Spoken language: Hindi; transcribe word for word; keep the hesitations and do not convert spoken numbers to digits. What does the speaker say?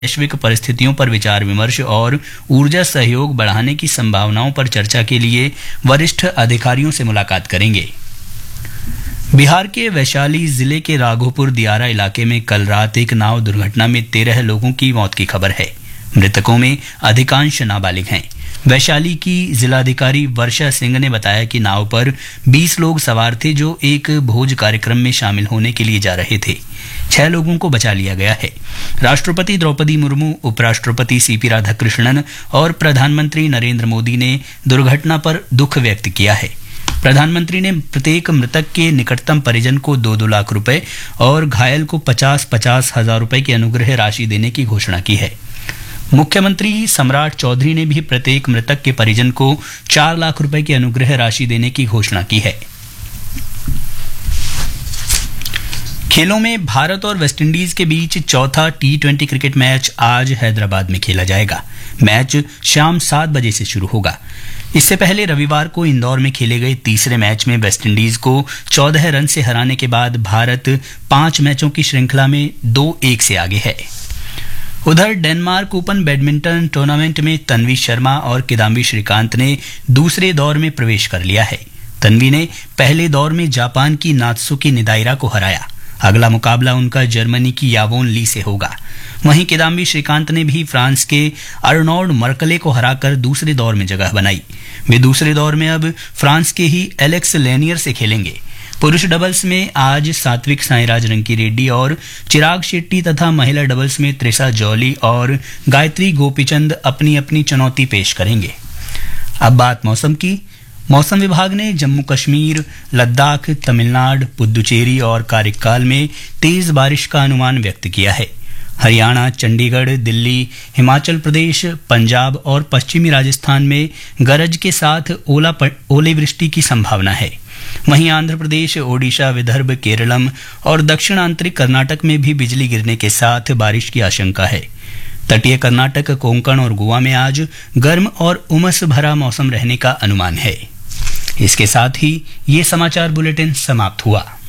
वैश्विक परिस्थितियों पर विचार विमर्श और ऊर्जा सहयोग बढ़ाने की संभावनाओं पर चर्चा के लिए वरिष्ठ अधिकारियों से मुलाकात करेंगे। बिहार के वैशाली जिले के राघोपुर दियारा इलाके में कल रात एक नाव दुर्घटना में तेरह लोगों की मौत की खबर है। मृतकों में अधिकांश नाबालिग हैं। वैशाली की जिलाधिकारी वर्षा सिंह ने बताया कि नाव पर बीस लोग सवार थे जो एक भोज कार्यक्रम में शामिल होने के लिए जा रहे थे। छह लोगों को बचा लिया गया है। राष्ट्रपति द्रौपदी मुर्मू, उपराष्ट्रपति सीपी राधाकृष्णन और प्रधानमंत्री नरेंद्र मोदी ने दुर्घटना पर दुख व्यक्त किया है। प्रधानमंत्री ने प्रत्येक मृतक के निकटतम परिजन को दो दो लाख रुपए और घायल को पचास पचास हजार रुपए की अनुग्रह राशि देने की घोषणा की है। मुख्यमंत्री सम्राट चौधरी ने भी प्रत्येक मृतक के परिजन को चार लाख रुपए की अनुग्रह राशि देने की घोषणा की है। खेलों में भारत और वेस्टइंडीज के बीच चौथा टी ट्वेंटी क्रिकेट मैच आज हैदराबाद में खेला जाएगा। मैच शाम सात बजे से शुरू होगा। इससे पहले रविवार को इंदौर में खेले गए तीसरे मैच में वेस्टइंडीज को चौदह रन से हराने के बाद भारत पांच मैचों की श्रृंखला में दो एक से आगे है। उधर डेनमार्क ओपन बैडमिंटन टूर्नामेंट में तन्वी शर्मा और किदाम्बी श्रीकांत ने दूसरे दौर में प्रवेश कर लिया है। तन्वी ने पहले दौर में जापान की नात्सुकी निदाइरा को हराया। अगला मुकाबला उनका जर्मनी की यावोन ली से होगा। वहीं किदाम्बी श्रीकांत ने भी फ्रांस के अर्नोल्ड मर्कले को हराकर दूसरे दौर में जगह बनाई। वे दूसरे दौर में अब फ्रांस के ही एलेक्स लेनियर से खेलेंगे। पुरुष डबल्स में आज सात्विक साईराज रंकीरेड्डी और चिराग शेट्टी तथा महिला डबल्स में त्रिशा जॉली और गायत्री गोपीचंद अपनी अपनी चुनौती पेश करेंगे। अब बात मौसम की। मौसम विभाग ने जम्मू कश्मीर, लद्दाख, तमिलनाडु, पुदुचेरी और कारिक्काल में तेज बारिश का अनुमान व्यक्त किया है। हरियाणा, चंडीगढ़, दिल्ली, हिमाचल प्रदेश, पंजाब और पश्चिमी राजस्थान में गरज के साथ ओला ओलावृष्टि की संभावना है। वहीं आंध्र प्रदेश, ओडिशा, विदर्भ, केरलम और दक्षिण आंतरिक कर्नाटक में भी बिजली गिरने के साथ बारिश की आशंका है। तटीय कर्नाटक, कोंकण और गोवा में आज गर्म और उमस भरा मौसम रहने का अनुमान है। इसके साथ ही ये समाचार बुलेटिन समाप्त हुआ।